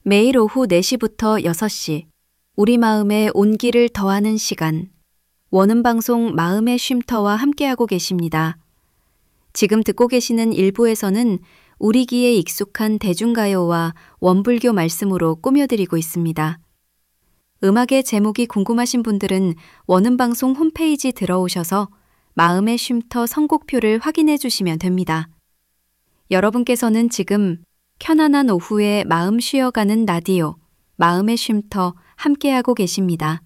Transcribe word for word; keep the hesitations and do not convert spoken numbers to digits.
매일 오후 네 시부터 여섯 시 우리 마음에 온기를 더하는 시간 원음방송 마음의 쉼터와 함께하고 계십니다. 지금 듣고 계시는 일부에서는 우리 귀에 익숙한 대중가요와 원불교 말씀으로 꾸며드리고 있습니다. 음악의 제목이 궁금하신 분들은 원음방송 홈페이지 들어오셔서 마음의 쉼터 선곡표를 확인해 주시면 됩니다. 여러분께서는 지금 편안한 오후에 마음 쉬어가는 라디오 마음의 쉼터 함께하고 계십니다.